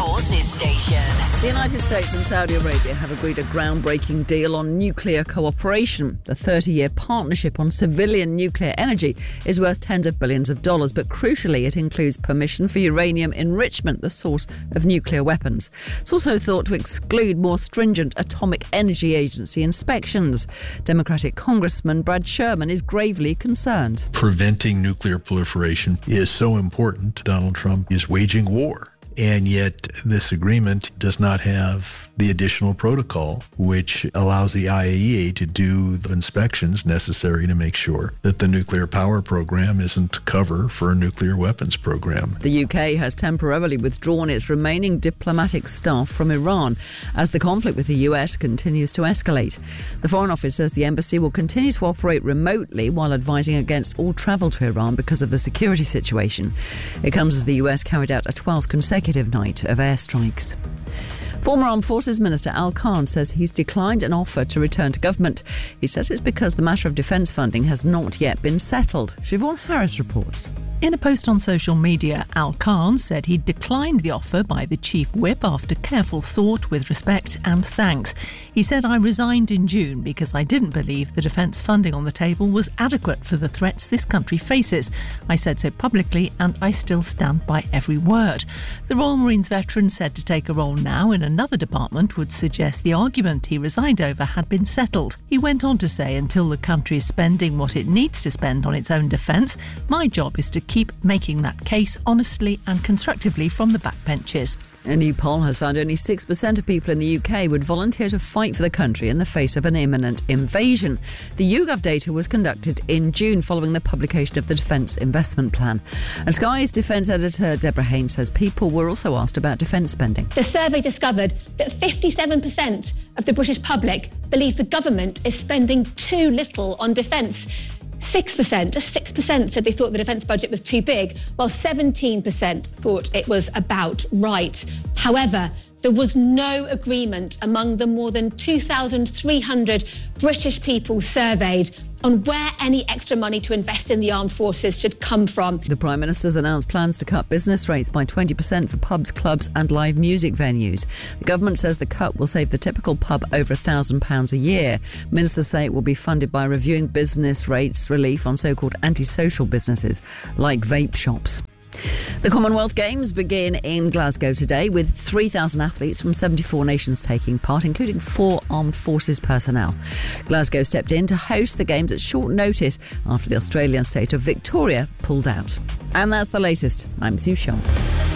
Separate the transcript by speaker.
Speaker 1: Forces Station.
Speaker 2: The United States and Saudi Arabia have agreed a groundbreaking deal on nuclear cooperation. The 30-year partnership on civilian nuclear energy is worth tens of billions of dollars, but crucially it includes permission for uranium enrichment, the source of nuclear weapons. It's also thought to exclude more stringent Atomic Energy Agency inspections. Democratic Congressman Brad Sherman is gravely concerned.
Speaker 3: Preventing nuclear proliferation is so important. Donald Trump is waging war. And yet this agreement does not have the additional protocol, which allows the IAEA to do the inspections necessary to make sure that the nuclear power program isn't cover for a nuclear weapons program.
Speaker 2: The UK has temporarily withdrawn its remaining diplomatic staff from Iran as the conflict with the US continues to escalate. The Foreign Office says the embassy will continue to operate remotely while advising against all travel to Iran because of the security situation. It comes as the US carried out a 12th consecutive night of airstrikes. Former Armed Forces Minister Al Khan says he's declined an offer to return to government. He says it's because the matter of defence funding has not yet been settled. Siobhan Harris reports.
Speaker 4: In a post on social media, Al Khan said he declined the offer by the Chief Whip after careful thought with respect and thanks. He said, "I resigned in June because I didn't believe the defence funding on the table was adequate for the threats this country faces. I said so publicly and I still stand by every word." The Royal Marines veteran said to take a role now in another department would suggest the argument he resigned over had been settled. He went on to say, "Until the country is spending what it needs to spend on its own defence, my job is to keep making that case honestly and constructively from the backbenches."
Speaker 2: A new poll has found only 6% of people in the UK would volunteer to fight for the country in the face of an imminent invasion. The YouGov data was conducted in June following the publication of the Defence Investment Plan. And Sky's defence editor Deborah Haynes says people were also asked about defence spending.
Speaker 5: The survey discovered that 57% of the British public believe the government is spending too little on defence. 6% said they thought the defence budget was too big, while 17% thought it was about right. However, there was no agreement among the more than 2,300 British people surveyed on where any extra money to invest in the armed forces should come from.
Speaker 2: The Prime Minister's announced plans to cut business rates by 20% for pubs, clubs and live music venues. The government says the cut will save the typical pub over £1,000 a year. Ministers say it will be funded by reviewing business rates relief on so-called antisocial businesses like vape shops. The Commonwealth Games begin in Glasgow today with 3,000 athletes from 74 nations taking part, including 4 armed forces personnel. Glasgow stepped in to host the Games at short notice after the Australian state of Victoria pulled out. And that's the latest. I'm Sue Sharp.